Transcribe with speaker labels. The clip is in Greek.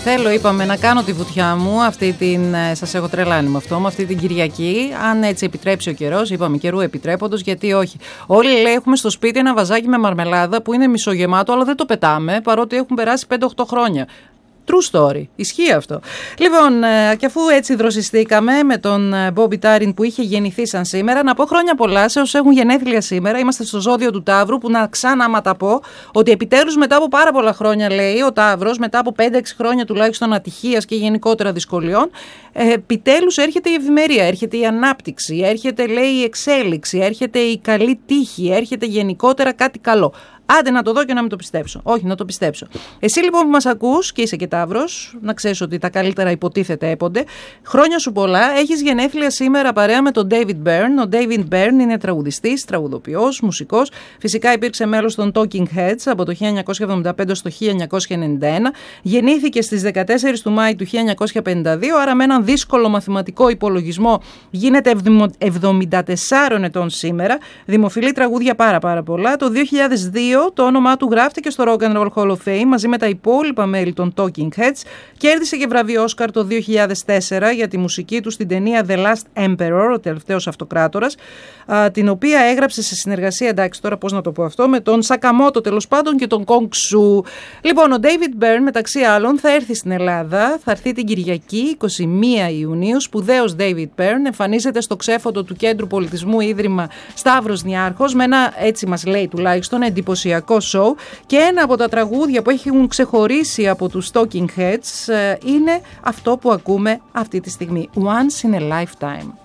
Speaker 1: Θέλω, είπαμε, να κάνω τη βουτιά μου σας έχω τρελάνει με αυτό, με αυτή την Κυριακή. Αν έτσι επιτρέψει ο καιρός, είπαμε καιρού επιτρέποντος, γιατί όχι. Όλοι λέει έχουμε στο σπίτι ένα βαζάκι με μαρμελάδα που είναι μισογεμάτο, αλλά δεν το πετάμε, παρότι έχουν περάσει 5-8 χρόνια. True story. Ισχύει αυτό. Λοιπόν, και αφού έτσι δροσιστήκαμε με τον Μπόμπι Τάριν που είχε γεννηθεί σαν σήμερα, να πω χρόνια πολλά σε όσους έχουν γενέθλια σήμερα. Είμαστε στο ζώδιο του Ταύρου, που να τα πω ότι επιτέλους μετά από πάρα πολλά χρόνια, λέει ο Ταύρος, μετά από 5-6 χρόνια τουλάχιστον ατυχίας και γενικότερα δυσκολιών, επιτέλους έρχεται η ευημερία, έρχεται η ανάπτυξη, έρχεται, λέει, η εξέλιξη, έρχεται η καλή τύχη, έρχεται γενικότερα κάτι καλό. Άντε να το δω και να μην το πιστέψω. Όχι, να το πιστέψω. Εσύ λοιπόν που μας ακούς και είσαι και Ταύρος, να ξέρεις ότι τα καλύτερα υποτίθεται έπονται. Χρόνια σου πολλά. Έχεις γενέθλια σήμερα παρέα με τον David Byrne. Ο David Byrne είναι τραγουδιστής, τραγουδοποιός, μουσικός. Φυσικά υπήρξε μέλος των Talking Heads από το 1975 στο 1991. Γεννήθηκε στις 14 του Μάη του 1952, άρα με έναν δύσκολο μαθηματικό υπολογισμό γίνεται 74 ετών σήμερα. Δημοφιλεί τραγούδια πάρα πολλά. Το 2002 το όνομά του γράφτηκε στο Rock and Roll Hall of Fame μαζί με τα υπόλοιπα μέλη των Talking Heads. Κέρδισε και βραβείο Όσκαρ το 2004 για τη μουσική του στην ταινία The Last Emperor, ο τελευταίος αυτοκράτορας, την οποία έγραψε σε συνεργασία, εντάξει τώρα πώς να το πω αυτό, με τον Σακαμότο τέλος πάντων και τον Κονγκ Σου. Λοιπόν, ο David Byrne μεταξύ άλλων θα έρθει στην Ελλάδα, θα έρθει την Κυριακή 21 Ιουνίου. Σπουδαίος David Byrne εμφανίζεται στο ξέφωτο του Κέντρου Πολιτισμού Ίδρυμα Σταύρος Νιάρχος με ένα, έτσι μας λέει τουλάχιστον, εντυπωσιακό σοου, και ένα από τα τραγούδια που έχουν ξεχωρίσει από τους Talking Heads είναι αυτό που ακούμε αυτή τη στιγμή, Once in a Lifetime.